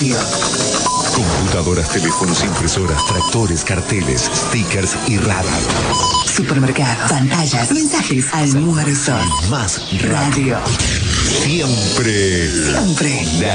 Radio. Computadoras, teléfonos, impresoras, tractores, carteles, stickers y radio. Supermercados, pantallas, mensajes, almuerzos. Más Radio. Siempre. Siempre.